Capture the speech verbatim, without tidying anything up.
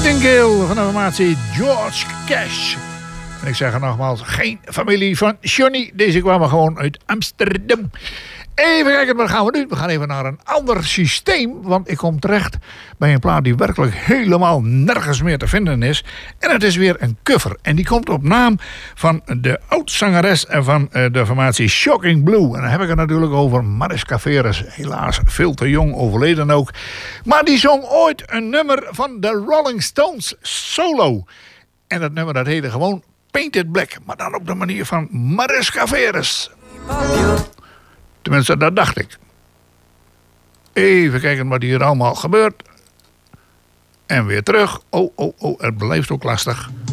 Nightingale van de formatie George Cash. En ik zeg er nogmaals, geen familie van Johnny. Deze kwamen gewoon uit Amsterdam. Even kijken, wat gaan we nu? We gaan even naar een ander systeem. Want ik kom terecht bij een plaat die werkelijk helemaal nergens meer te vinden is. En het is weer een cover. En die komt op naam van de oud-zangeres van de formatie Shocking Blue. En dan heb ik het natuurlijk over Mariska Veres. Helaas veel te jong, overleden ook. Maar die zong ooit een nummer van de Rolling Stones solo. En dat nummer dat heette gewoon Painted Black. Maar dan op de manier van Mariska Veres. Tenminste, dat dacht ik. Even kijken wat hier allemaal gebeurt. En weer terug. Oh, oh, oh, het blijft ook lastig.